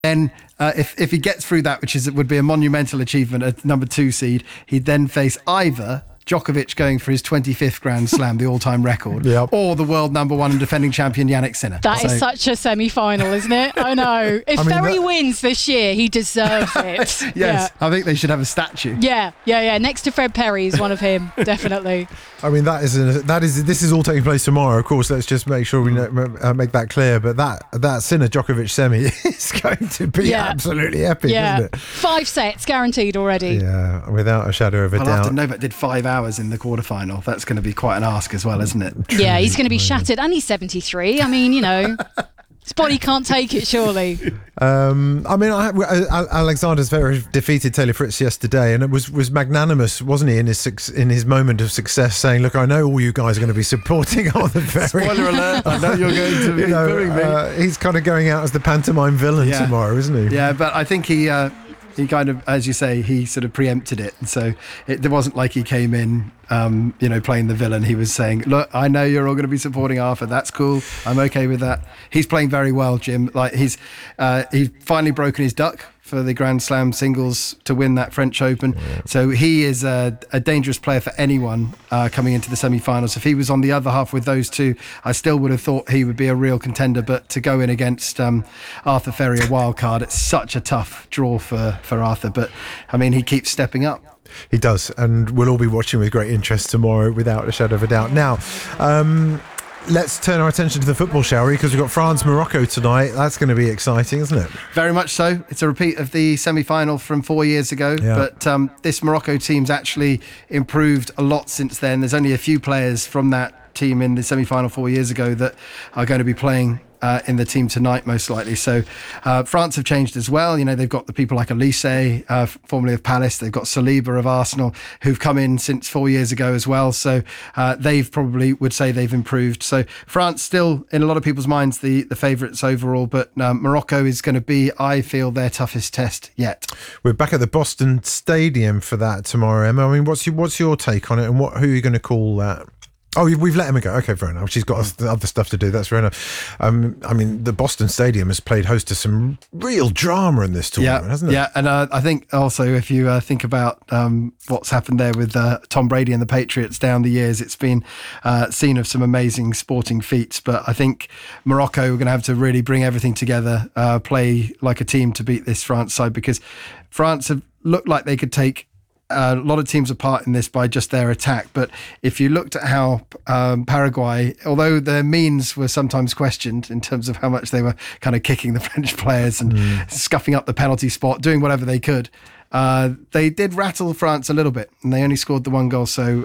then if he gets through that, which would be a monumental achievement at number 2 seed, he'd then face either Djokovic going for his 25th Grand Slam, the all-time record, or the world number 1 and defending champion Jannik Sinner. That is such a semi-final, isn't it? I know. If Ferry wins this year, he deserves it. Yes, I think they should have a statue. Yeah. Next to Fred Perry is one of him, definitely. I mean, this is all taking place tomorrow. Of course, let's just make sure we make that clear. But that Sinner Djokovic semi is going to be absolutely epic, isn't it? 5 sets guaranteed already. Yeah, without a shadow of a doubt. After Novak did 5 hours in the quarterfinal, that's going to be quite an ask as well, isn't it? Truly, yeah, he's going to be shattered, and he's 73. I mean, his body can't take it, surely. Alexander Zverev defeated Taylor Fritz yesterday, and it was magnanimous, wasn't he, in his moment of success, saying, "Look, I know all you guys are going to be supporting Arthur Ferry." Spoiler alert! I know you're going to be booing me. He's kind of going out as the pantomime villain tomorrow, isn't he? Yeah, but I think he kind of, as you say, he sort of preempted it, and so it wasn't like he came in, playing the villain. He was saying, "Look, I know you're all going to be supporting Arthur. That's cool. I'm okay with that." He's playing very well, Jim. Like he's finally broken his duck for the Grand Slam singles to win that French Open. Yeah. So he is a dangerous player for anyone coming into the semi-finals. If he was on the other half with those two, I still would have thought he would be a real contender. But to go in against Arthur Ferry, a wild card, it's such a tough draw for Arthur. But I mean, he keeps stepping up. He does, and we'll all be watching with great interest tomorrow, without a shadow of a doubt. Now, let's turn our attention to the football, shall we? Because we've got France-Morocco tonight. That's going to be exciting, isn't it? Very much so. It's a repeat of the semi-final from 4 years ago. Yeah. But this Morocco team's actually improved a lot since then. There's only a few players from that team in the semi-final 4 years ago that are going to be playing in the team tonight, most likely. So France have changed as well. They've got the people like Elise, formerly of Palace. They've got Saliba of Arsenal, who've come in since 4 years ago as well. So they've probably would say they've improved. So France still, in a lot of people's minds, the favourites overall. But Morocco is going to be, I feel, their toughest test yet. We're back at the Boston Stadium for that tomorrow, Emma. I mean, what's your take on it, and who are you going to call that? Oh, we've let Emma go. Okay, fair enough. She's got other stuff to do. That's fair enough. I mean, the Boston Stadium has played host to some real drama in this tournament, hasn't it? Yeah, and I think also if you think about what's happened there with Tom Brady and the Patriots down the years, it's been seen of some amazing sporting feats. But I think Morocco are going to have to really bring everything together, play like a team to beat this France side, because France have looked like they could take a lot of teams apart in this by just their attack. But if you looked at how Paraguay, although their means were sometimes questioned in terms of how much they were kind of kicking the French players and scuffing up the penalty spot, doing whatever they could, they did rattle France a little bit, and they only scored the 1 goal. So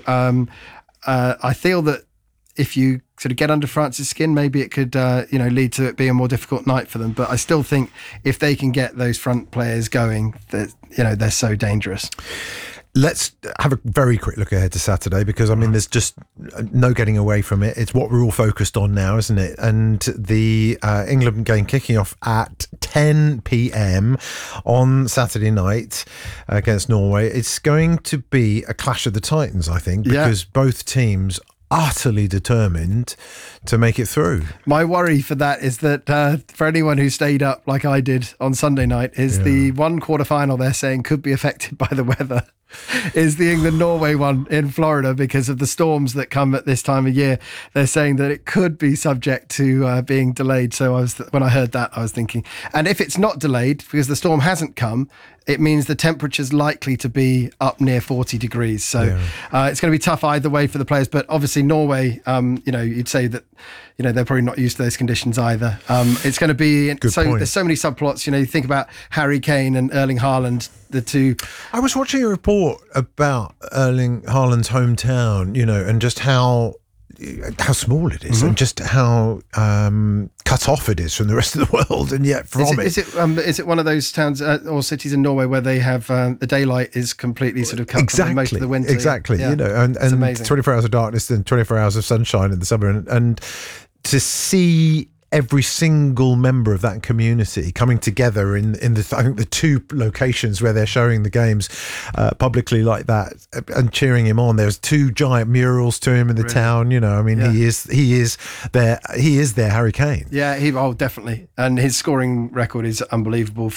I feel that if you sort of get under France's skin, maybe it could lead to it being a more difficult night for them. But I still think if they can get those front players going, they're so dangerous. Let's have a very quick look ahead to Saturday, because, I mean, there's just no getting away from it. It's what we're all focused on now, isn't it? And the England game kicking off at 10 p.m. on Saturday night against Norway. It's going to be a clash of the Titans, I think, because both teams utterly determined to make it through. My worry for that is that for anyone who stayed up like I did on Sunday night, is the one quarterfinal they're saying could be affected by the weather is the England-Norway one in Florida, because of the storms that come at this time of year. They're saying that it could be subject to being delayed. So when I heard that, I was thinking, and if it's not delayed because the storm hasn't come, it means the temperature's likely to be up near 40 degrees. So it's going to be tough either way for the players. But obviously Norway, you'd say that, they're probably not used to those conditions either. It's going to be, there's so many subplots. You think about Harry Kane and Erling Haaland, the two. I was watching a report about Erling Haaland's hometown, and just how small it is, and just how cut off it is from the rest of the world, and yet is it one of those towns or cities in Norway where they have the daylight is completely sort of cut from most of the winter? Exactly, and 24 hours of darkness and 24 hours of sunshine in the summer, and to see every single member of that community coming together in the, I think, the two locations where they're showing the games publicly like that, and cheering him on. There's two giant murals to him in the town. You know, I mean, he is their Harry Kane. Yeah, definitely, and his scoring record is unbelievable.